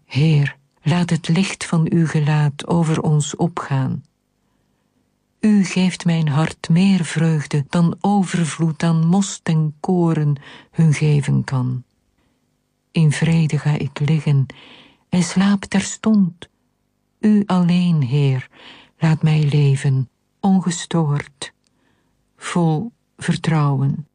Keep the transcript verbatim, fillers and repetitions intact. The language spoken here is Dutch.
Heer, laat het licht van uw gelaat over ons opgaan. U geeft mijn hart meer vreugde dan overvloed aan most en koren hun geven kan. In vrede ga ik liggen en slaap terstond. U alleen, Heer, laat mij leven, ongestoord, vol vertrouwen.